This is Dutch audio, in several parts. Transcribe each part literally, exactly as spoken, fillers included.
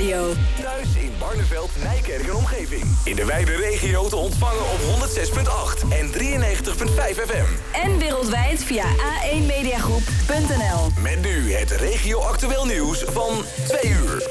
Radio. Thuis in Barneveld, Nijkerk en omgeving. In de wijde regio te ontvangen op honderd zes komma acht en drieënnegentig komma vijf F M. En wereldwijd via a één mediagroep punt n l. Met nu het regio-actueel nieuws van twee uur.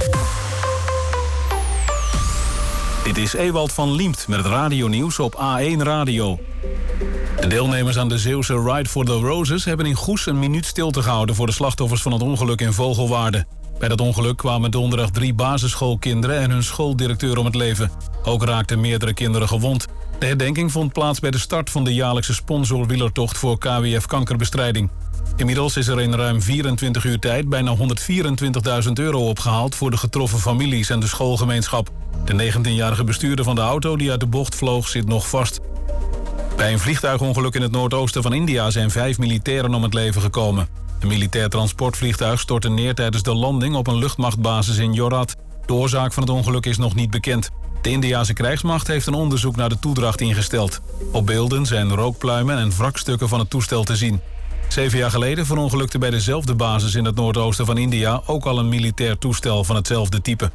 Dit is Ewald van Liemt met het radionieuws op A één Radio. De deelnemers aan de Zeeuwse Ride for the Roses hebben in Goes een minuut stilte gehouden voor de slachtoffers van het ongeluk in Vogelwaarde. Bij dat ongeluk kwamen donderdag drie basisschoolkinderen en hun schooldirecteur om het leven. Ook raakten meerdere kinderen gewond. De herdenking vond plaats bij de start van de jaarlijkse sponsorwielertocht voor K W F kankerbestrijding. Inmiddels is er in ruim vierentwintig uur tijd bijna honderdvierentwintigduizend euro opgehaald voor de getroffen families en de schoolgemeenschap. De negentienjarige bestuurder van de auto die uit de bocht vloog zit nog vast. Bij een vliegtuigongeluk in het noordoosten van India zijn vijf militairen om het leven gekomen. Een militair transportvliegtuig stortte neer tijdens de landing op een luchtmachtbasis in Jorat. De oorzaak van het ongeluk is nog niet bekend. De Indiase krijgsmacht heeft een onderzoek naar de toedracht ingesteld. Op beelden zijn rookpluimen en wrakstukken van het toestel te zien. Zeven jaar geleden verongelukte bij dezelfde basis in het noordoosten van India ook al een militair toestel van hetzelfde type.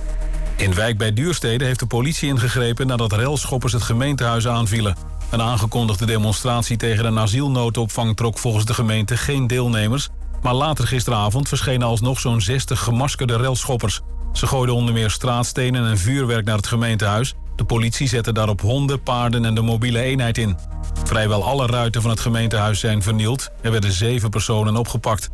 In Wijk bij Duurstede heeft de politie ingegrepen nadat relschoppers het gemeentehuis aanvielen. Een aangekondigde demonstratie tegen een asielnoodopvang trok volgens de gemeente geen deelnemers. Maar later gisteravond verschenen alsnog zo'n zestig gemaskerde relschoppers. Ze gooiden onder meer straatstenen en vuurwerk naar het gemeentehuis. De politie zette daarop honden, paarden en de mobiele eenheid in. Vrijwel alle ruiten van het gemeentehuis zijn vernield. Er werden zeven personen opgepakt.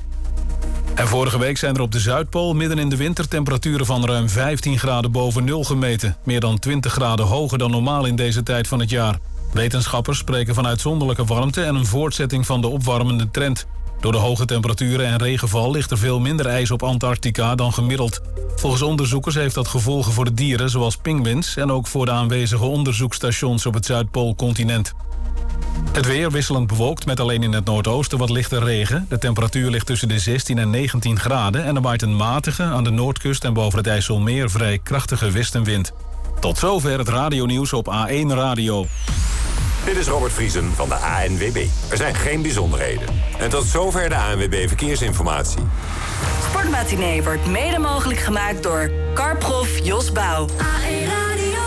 En vorige week zijn er op de Zuidpool midden in de winter temperaturen van ruim vijftien graden boven nul gemeten. Meer dan twintig graden hoger dan normaal in deze tijd van het jaar. Wetenschappers spreken van uitzonderlijke warmte en een voortzetting van de opwarmende trend. Door de hoge temperaturen en regenval ligt er veel minder ijs op Antarctica dan gemiddeld. Volgens onderzoekers heeft dat gevolgen voor de dieren zoals pinguïns en ook voor de aanwezige onderzoekstations op het Zuidpoolcontinent. Het weer wisselend bewolkt met alleen in het noordoosten wat lichte regen. De temperatuur ligt tussen de zestien en negentien graden en er waait een matige aan de noordkust en boven het IJsselmeer vrij krachtige westenwind. Tot zover het radionieuws op A één Radio. Dit is Robert Vriesen van de A N W B. Er zijn geen bijzonderheden. En tot zover de A N W B Verkeersinformatie. Sportmatinee wordt mede mogelijk gemaakt door Carprof Jos Bouw. A één Radio.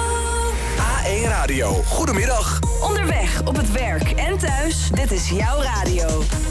A één Radio, goedemiddag. Onderweg, op het werk en thuis, dit is jouw radio.